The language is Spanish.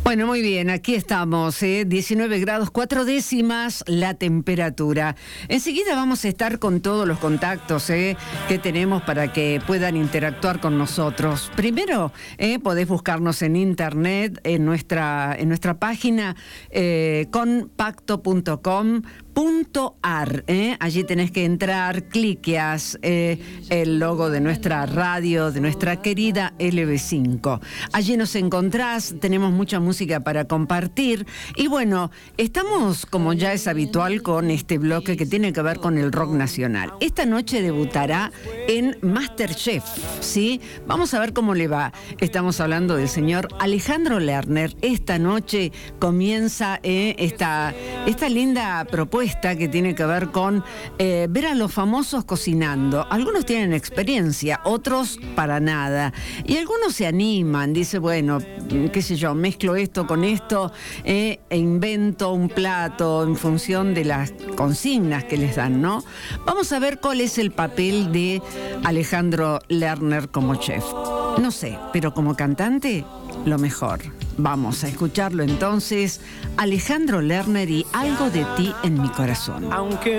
Bueno, muy bien, aquí estamos, 19 grados 4 décimas la temperatura. Enseguida vamos a estar con todos los contactos que tenemos para que puedan interactuar con nosotros. Primero, podés buscarnos en internet, en nuestra página conpacto.com.ar. Allí tenés que entrar, cliqueas el logo de nuestra radio, de nuestra querida LB5. Allí nos encontrás, tenemos mucha música para compartir y bueno, estamos como ya es habitual con este bloque que tiene que ver con el rock nacional. Esta noche debutará en MasterChef, ¿sí? Vamos a ver cómo le va. Estamos hablando del señor Alejandro Lerner. Esta noche comienza esta linda propuesta que tiene que ver con ver a los famosos cocinando. Algunos tienen experiencia, otros para nada. Y algunos se animan, dice, bueno, qué sé yo, mezclo esto con esto e invento un plato en función de las consignas que les dan, ¿no? Vamos a ver cuál es el papel de Alejandro Lerner como chef. No sé, pero como cantante, lo mejor. Vamos a escucharlo entonces, Alejandro Lerner y Algo de ti en mi corazón. Aunque